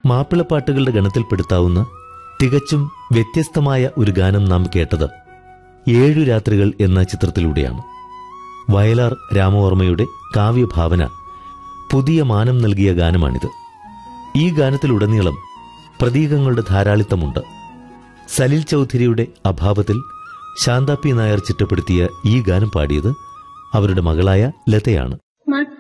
മാപ്പിളപ്പാട്ടുകളുടെ ഗണത്തിൽപ്പെടുത്താവുന്ന തികച്ചും വ്യത്യസ്തമായ ഒരു ഗാനം നാം കേട്ടത് 7 രാത്രികൾ എന്ന ചിത്രത്തിലൂടെയാണ്. വയലാർ രാമവർമ്മയുടെ കാവ്യഭാവന പുതിയ മാനം നൽകിയ ഗാനമാണിത്. ഈ ഗാനത്തിലുടനീളം പ്രതീകങ്ങളുടെ ധാരാളിത്തമുണ്ട്. സലിൽ ചൗധരിയുടെ അഭാവത്തിൽ ശാന്ത പി നായർ ചിട്ടപ്പെടുത്തിയ ഈ ഗാനം പാടിയത് അവരുടെ മകളായ ലതയാണ്.